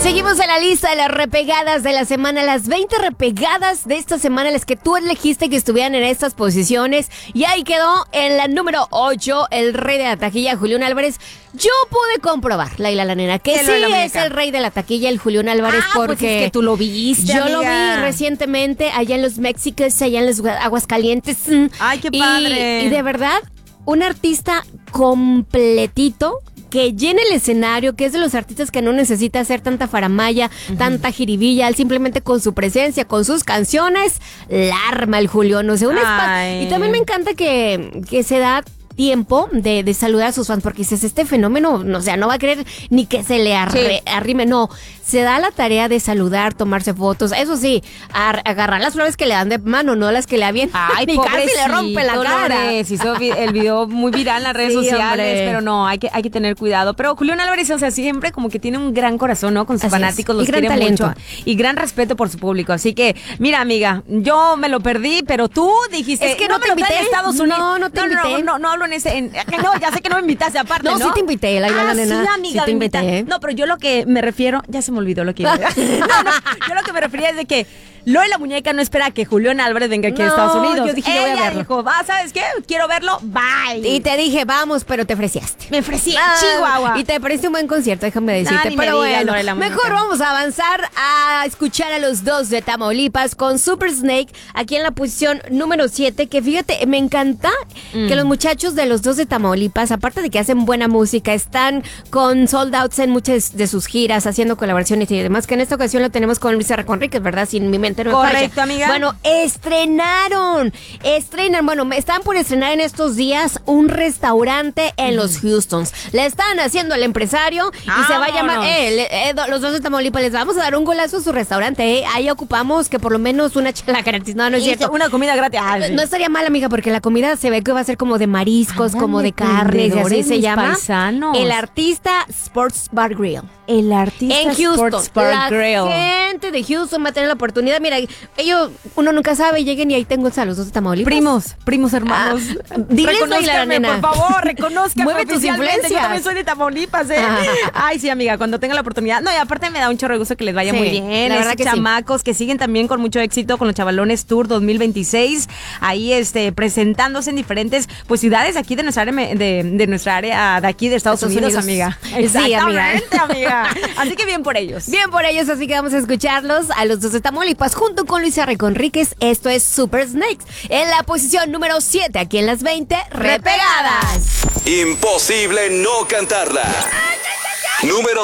Seguimos en la lista de las repegadas de la semana, las 20 repegadas de esta semana, las que tú elegiste que estuvieran en estas posiciones. Y ahí quedó en la número 8, el rey de la taquilla, Julián Álvarez. Yo pude comprobar, Laila la nena, que sí es el rey de la taquilla, el Julián Álvarez, porque pues es que tú lo viste, yo amiga. lo vi recientemente allá en los Méxicos, allá en los Aguascalientes. Ay, qué padre. Y de verdad, un artista completito, que llene el escenario, que es de los artistas que no necesita hacer tanta faramaya, tanta jiribilla, él simplemente con su presencia, con sus canciones, la arma el Julián, o sea, y también me encanta que se da tiempo de saludar a sus fans, porque dices, este fenómeno, o sea, no va a querer ni que se le arrime, no, se da la tarea de saludar, tomarse fotos, eso sí, agarrar las flores que le dan de mano, no las que le avientan. Ay, y casi le rompe la cara. Hizo el video muy viral en las redes sociales, hombre. pero no, hay que tener cuidado. Pero Julián Álvarez, o sea, siempre como que tiene un gran corazón, ¿no? Con sus fanáticos, los quiere mucho. Y gran respeto por su público. Así que, mira, amiga, yo me lo perdí, pero tú dijiste, es que no te invité a Estados Unidos. No te invité. No hablo en ese. No, ya sé que no me invitaste aparte, ¿no? No, sí te invité, la nena. Sí, amiga, sí te invité. No, pero yo lo que me refiero, ya se me olvidó lo que iba a decir. Yo lo que me refería es de que Lola la muñeca no espera que Julián Álvarez venga aquí a Estados Unidos. Yo dije, yo voy a verlo. Dijo, ¿sabes qué? Quiero verlo, bye. Y te dije, vamos, pero te ofreciste. Me ofrecí Chihuahua. Y te parece un buen concierto, déjame decirte. Ni pero me digas, bueno, Lola, mejor vamos a avanzar a escuchar a los dos de Tamaulipas con Super Snake, aquí en la posición número 7, que fíjate, me encanta que los muchachos de los dos de Tamaulipas, aparte de que hacen buena música, están con sold outs en muchas de sus giras, haciendo colaboraciones y demás, que en esta ocasión lo tenemos con Luis R. Conríquez, ¿verdad? Sin mi mente no Correcto, falla. amiga. Bueno, estrenan, bueno, están por estrenar en estos días un restaurante en los Houstons. Le están haciendo al empresario y se va a llamar, los dos de Tamaulipas, les vamos a dar un golazo a su restaurante, ahí ocupamos que por lo menos una chela gratis, no es cierto. Una comida gratis. No estaría mal, amiga, porque la comida se ve que va a ser como de mariscos, como de carnes, y así se llama. Paisanos. El Artista Sports Bar Grill. El Artista En Houston, Sports Bar Grill. La gente de Houston va a tener la oportunidad. Mira, uno nunca sabe, lleguen y ahí tengo a los dos de Tamaulipas. Primos hermanos. Diles, la nena. Por favor, reconózcanme. Mueve tus influencias. Yo también soy de Tamaulipas, Ay, sí, amiga, cuando tenga la oportunidad. No, y aparte me da un chorro de gusto que les vaya muy bien. La verdad que chamacos que siguen también con mucho éxito con los Chavalones Tour 2026. Ahí presentándose en diferentes ciudades aquí de nuestra área, de nuestra área de aquí de Estados Unidos, amiga. Sí, amiga. Así que bien por ellos. Bien por ellos, así que vamos a escucharlos a los dos de Tamaulipas junto con Luis R. Conríquez. Esto es Super Snakes en la posición número 7, aquí en las 20 repegadas. Imposible no cantarla. Número